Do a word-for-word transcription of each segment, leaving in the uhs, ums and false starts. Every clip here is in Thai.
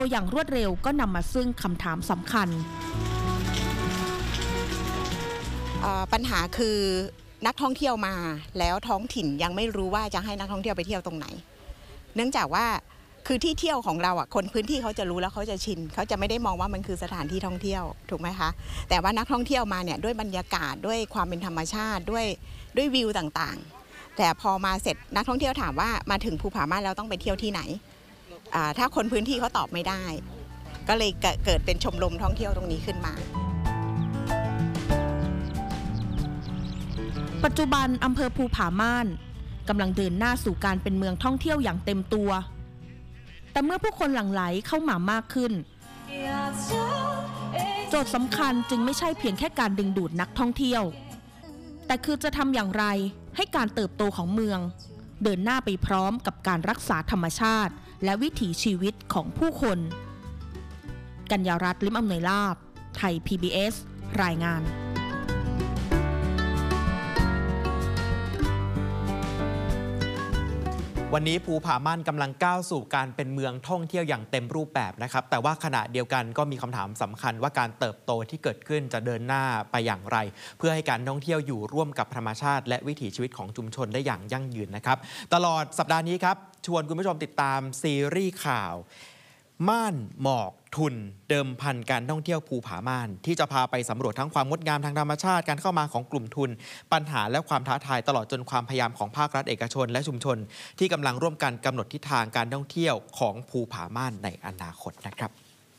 อย่างรวดเร็วก็นำมาซึ่งคำถามสำคัญปัญหาคือนักท่องเที่ยวมาแล้วท้องถิ่นยังไม่รู้ว่าจะให้นักท่องเที่ยวไปเที่ยวตรงไหนเนื่องจากว่าคือที่เที่ยวของเราอ่ะคนพื้นที่เขาจะรู้แล้วเขาจะชินเขาจะไม่ได้มองว่ามันคือสถานที่ท่องเที่ยวถูกไหมคะแต่ว่านักท่องเที่ยวมาเนี่ยด้วยบรรยากาศด้วยความเป็นธรรมชาติด้วยด้วยวิวต่างๆแต่พอมาเสร็จนักท่องเที่ยวถามว่ามาถึงภูผาม่านแล้วต้องไปเที่ยวที่ไหนถ้าคนพื้นที่เขาตอบไม่ได้ก็เลยเกิดเป็นชมรมท่องเที่ยวตรงนี้ขึ้นมาปัจจุบันอำเภอภูผาม่านกำลังเดินหน้าสู่การเป็นเมืองท่องเที่ยวอย่างเต็มตัวแต่เมื่อผู้คนหลั่งไหลเข้ามามากขึ้นโจทย์สำคัญจึงไม่ใช่เพียงแค่การดึงดูดนักท่องเที่ยวแต่คือจะทำอย่างไรให้การเติบโตของเมืองเดินหน้าไปพร้อมกับการรักษาธรรมชาติและวิถีชีวิตของผู้คนกัญญารัตน์ ลิ้มอำนวยลาภ ไทย พี บี เอส รายงานวันนี้ภูผาม่านกำลังก้าวสู่การเป็นเมืองท่องเที่ยวอย่างเต็มรูปแบบนะครับแต่ว่าขณะเดียวกันก็มีคำถามสำคัญว่าการเติบโตที่เกิดขึ้นจะเดินหน้าไปอย่างไรเพื่อให้การท่องเที่ยวอยู่ร่วมกับธรรมชาติและวิถีชีวิตของชุมชนได้อย่างยั่งยืนนะครับตลอดสัปดาห์นี้ครับชวนคุณผู้ชมติดตามซีรีส์ข่าวม่านหมอกทุนเดิมพันการท่องเที่ยวภูผาม่านที่จะพาไปสำรวจทั้งความงดงามทางธรรมชาติการเข้ามาของกลุ่มทุนปัญหาและความท้าทายตลอดจนความพยายามของภาครัฐเอกชนและชุมชนที่กำลังร่วมกันกำหนดทิศทางการท่องเที่ยวของภูผาม่านในอนาคตนะครับ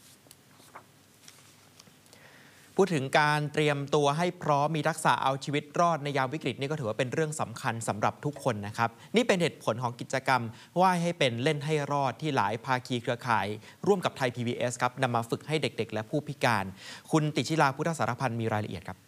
พูดถึงการเตรียมตัวให้พร้อมมีทักษะเอาชีวิตรอดในยามวิกฤตนี่ก็ถือว่าเป็นเรื่องสำคัญสำหรับทุกคนนะครับนี่เป็นเหตุผลของกิจกรรมว่ายให้เป็นเล่นให้รอดที่หลายภาคีเครือข่ายร่วมกับไทย พี บี เอส ครับนำมาฝึกให้เด็กๆและผู้พิการคุณติชิลาพุทธสารพันธ์มีรายละเอียดครับ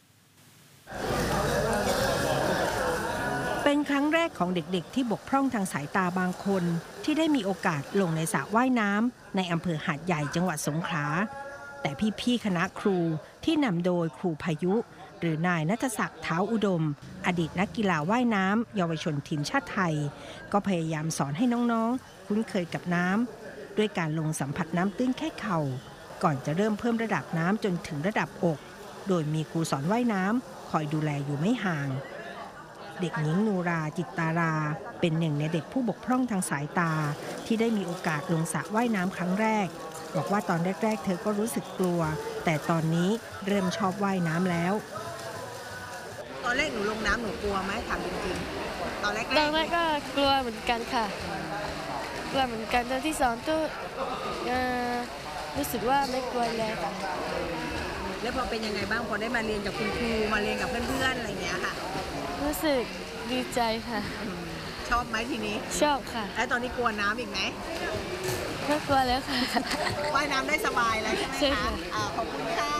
เป็นครั้งแรกของเด็กๆที่บกพร่องทางสายตาบางคนที่ได้มีโอกาสลงในสระว่ายน้ำในอำเภอหาดใหญ่จังหวัดสงขลาแต่พี่ๆคณะครูที่นำโดยครูพายุหรือนายณัฐศักดิ์ เท้าอุดมอดีตนักกีฬาว่ายน้ำเยาวชนทีมชาติไทยก็พยายามสอนให้น้องๆคุ้นเคยกับน้ำด้วยการลงสัมผัสน้ำตื้นแค่เข่าก่อนจะเริ่มเพิ่มระดับน้ำจนถึงระดับอกโดยมีครูสอนว่ายน้ำคอยดูแลอยู่ไม่ห่างเด็กหญิงนูราจิตตาราเป็นหนึ่งในเด็กผู้บกพร่องทางสายตาที่ได้มีโอกาสลงสระว่ายน้ำครั้งแรกบอกว่าตอนแรกๆเธอก็รู้สึกกลัวแต่ตอนนี้เริ่มชอบว่ายน้ำแล้วตอนแรกหนูลงน้ำหนูกลัวไหมถามจริงๆตอนแรกตอนแรกก็กลัวเหมือนกันค่ะกลัวเหมือนกันตอนที่สองก็รู้สึกว่าไม่กลัวเลยค่ะแล้วพอเป็นยังไงบ้างพอได้มาเรียนกับคุณครูมาเรียนกับเพื่อนๆอะไรอย่างเงี้ยค่ะรู้สึกดีใจค่ะชอบไหมทีนี้ชอบค่ะแล้วตอนนี้กลัวน้ำอีกไหมไม่กลัวแล้วค่ะว่ายน้ำได้สบายแล้วใช่ไหมคะขอบคุณค่ะ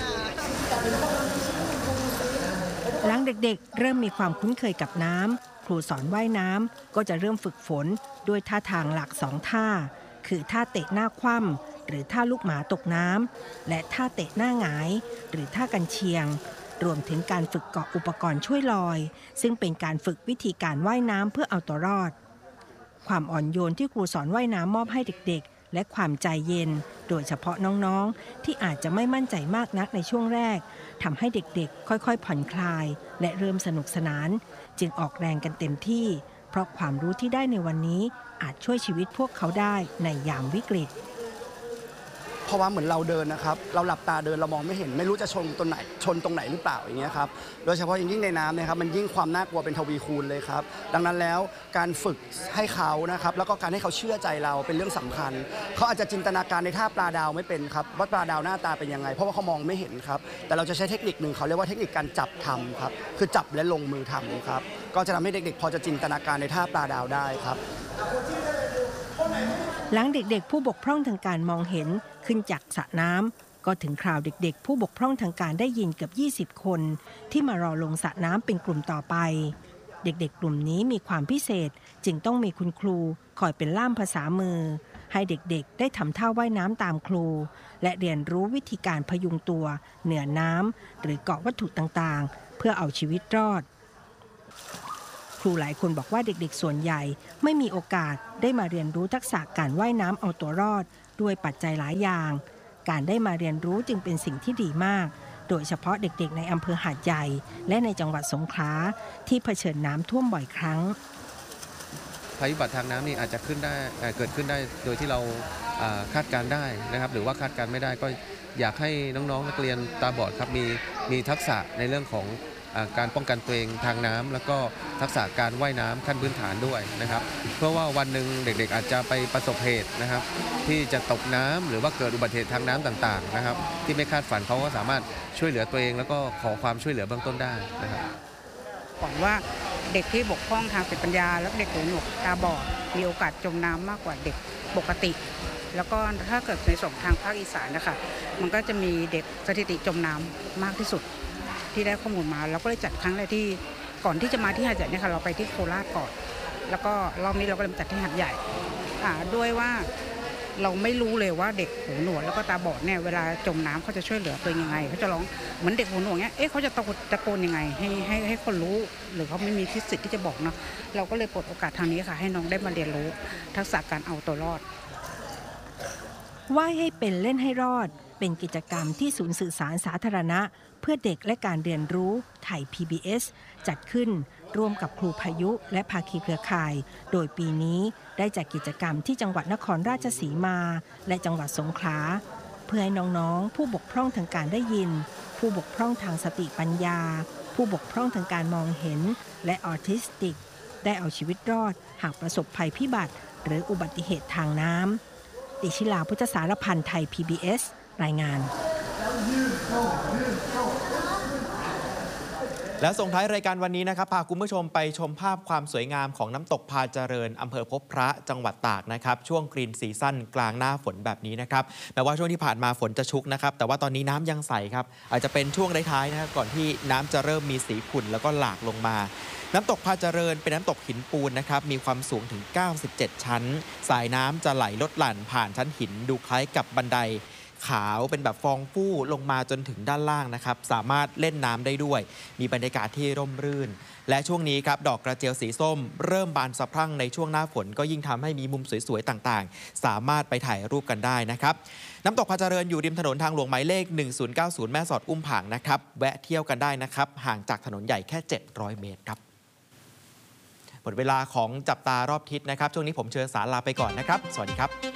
หลังเด็กๆเริ่มมีความคุ้นเคยกับน้ำครูสอนว่ายน้ำก็จะเริ่มฝึกฝนด้วยท่าทางหลักสองท่าคือท่าเตะหน้าคว่ำหรือท่าลูกหมาตกน้ำและท่าเตะหน้าหงายหรือท่ากันเชียงรวมถึงการฝึกเกาะอุปกรณ์ช่วยลอยซึ่งเป็นการฝึกวิธีการว่ายน้ำเพื่อเอาตัวรอดความอ่อนโยนที่ครูสอนว่ายน้ำมอบให้เด็กๆและความใจเย็นโดยเฉพาะน้องๆที่อาจจะไม่มั่นใจมากนักในช่วงแรกทำให้เด็กๆค่อยๆผ่อนคลายและเริ่มสนุกสนานจึงออกแรงกันเต็มที่เพราะความรู้ที่ได้ในวันนี้อาจช่วยชีวิตพวกเขาได้ในยามวิกฤตเพราะว่าเหมือนเราเดินนะครับเราหลับตาเดินเรามองไม่เห็นไม่รู้จะชนตรงไหนชนตรงไหนหรือเปล่าอย่างเงี้ยครับโดยเฉพาะยิ่งในน้ำนะครับมันยิ่งความน่ากลัวเป็นทวีคูณเลยครับดังนั้นแล้วการฝึกให้เขานะครับแล้วก็การให้เขาเชื่อใจเราเป็นเรื่องสำคัญเขาอาจจะจินตนาการในท่าปลาดาวไม่เป็นครับว่าปลาดาวหน้าตาเป็นยังไงเพราะว่าเขามองไม่เห็นครับแต่เราจะใช้เทคนิคหนึ่งเขาเรียกว่าเทคนิคการจับทำครับคือจับและลงมือทำครับก็จะทำให้เด็กๆพอจะจินตนาการในท่าปลาดาวได้ครับหลังเด็กๆผู้บกพร่องทางการมองเห็นขึ้นจากสระน้ำก็ถึงคราวเด็กๆผู้บกพร่องทางการได้ยินเกือบยี่สิบคนที่มารอลงสระน้ำเป็นกลุ่มต่อไปเด็กๆกลุ่มนี้มีความพิเศษจึงต้องมีคุณครูคอยเป็นล่ามภาษามือให้เด็กๆได้ทำท่าว่ายน้ำตามครูและเรียนรู้วิธีการพยุงตัวเหนือน้ำหรือเกาะวัตถุต่างๆเพื่อเอาชีวิตรอดครูหลายคนบอกว่าเด็กๆส่วนใหญ่ไม่มีโอกาสได้มาเรียนรู้ทักษะการว่ายน้ำเอาตัวรอดด้วยปัจจัยหลายอย่างการได้มาเรียนรู้จึงเป็นสิ่งที่ดีมากโดยเฉพาะเด็กๆในอำเภอหาดใหญ่และในจังหวัดสงขลาที่เผชิญน้ำท่วมบ่อยครั้งภัยพิบัติทางน้ำนี่อาจจะขึ้นได้เกิดขึ้นได้โดยที่เราคาดการได้นะครับหรือว่าคาดการไม่ได้ก็อยากให้น้องๆนักเรียนตาบอดครับมีมีทักษะในเรื่องของการป้องกันตัวเองทางน้ำแล้วก็ทักษะการว่ายน้ำขั้นพื้นฐานด้วยนะครับเพราะว่าวันหนึ่งเด็กๆอาจจะไปประสบเหตุนะครับที่จะตกน้ำหรือว่าเกิดอุบัติเหตุทางน้ำต่างๆนะครับที่ไม่คาดฝันเขาก็สามารถช่วยเหลือตัวเองแล้วก็ขอความช่วยเหลือเบื้องต้นได้นะครับหวังว่าเด็กที่บกพร่องทางสติปัญญาและเด็กหูหนวกตาบอดมีโอกาสจมน้ำมากกว่าเด็กปกติแล้วก็ถ้าเกิดในส่วนทางภาคอีสานนะคะมันก็จะมีเด็กสถิติจมน้ำมากที่สุดที่ได้ข้อมูลมาเราก็เลยจัดครั้งแรกที่ก่อนที่จะมาที่หาดใหญ่เนี่ยค่ะเราไปที่โคราชก่อนแล้วก็รอบนี้เราก็เลยจัดที่หาดใหญ่ด้วยว่าเราไม่รู้เลยว่าเด็กหูหนวกแล้วก็ตาบอดเนี่ยเวลาจมน้ำเขาจะช่วยเหลือตัวยังไงเขาจะร้องเหมือนเด็กหูหนวกเนี่ยเอ๊ะเขาจะตะโกนยังไงให้ให้ให้คนรู้หรือเขาไม่มีสิทธิ์ที่จะบอกเนาะเราก็เลยเปิดโอกาสทางนี้ค่ะให้น้องได้มาเรียนรู้ทักษะการเอาตัวรอดว่ายให้เป็นเล่นให้รอดเป็นกิจกรรมที่ศูนย์สื่อสารสาธารณะเพื่อเด็กและการเรียนรู้ไทย พี บี เอส จัดขึ้นร่วมกับครูพายุและภาคีเครือข่ายโดยปีนี้ได้จัดกิจกรรมที่จังหวัดนครราชสีมาและจังหวัดสงขลาเพื่อให้น้องๆผู้บกพร่องทางการได้ยินผู้บกพร่องทางสติปัญญาผู้บกพร่องทางการมองเห็นและออทิสติกได้เอาชีวิตรอดหากประสบภัยพิบัติหรืออุบัติเหตุทางน้ำติชิลา พุทธสารพันธ์ไทย พี บี เอส รายงานแล้วส่งท้ายรายการวันนี้นะครับพาคุณผู้ชมไปชมภาพความสวยงามของน้ำตกพาเจริญอำเภอพบพระจังหวัดตากนะครับช่วงกรีนซีซั่นกลางหน้าฝนแบบนี้นะครับแม้ว่าช่วงที่ผ่านมาฝนจะชุกนะครับแต่ว่าตอนนี้น้ำยังใสครับอาจจะเป็นช่วงท้ายๆนะครับก่อนที่น้ำจะเริ่มมีสีขุ่นแล้วก็หลากลงมาน้ำตกพาเจริญเป็นน้ำตกหินปูนนะครับมีความสูงถึงเก้าสิบเจ็ดชั้นสายน้ำจะไหลลดหลั่นผ่านชั้นหินดูคล้ายกับบันไดขาวเป็นแบบฟองฟู่ลงมาจนถึงด้านล่างนะครับสามารถเล่นน้ำได้ด้วยมีบรรยากาศที่ร่มรื่นและช่วงนี้ครับดอกกระเจียวสีส้มเริ่มบานสะพรั่งในช่วงหน้าฝนก็ยิ่งทำให้มีมุมสวยๆต่างๆสามารถไปถ่ายรูปกันได้นะครับน้ำตกพาเจริญอยู่ริมถนนทางหลวงหมายเลขหนึ่งศูนย์เก้าศูนย์แม่สอดอุ้มผางนะครับแวะเที่ยวกันได้นะครับห่างจากถนนใหญ่แค่เจ็ดร้อยเมตรครับหมดเวลาของจับตารอบทิศนะครับช่วงนี้ผมเชิญสารลาไปก่อนนะครับสวัสดีครับ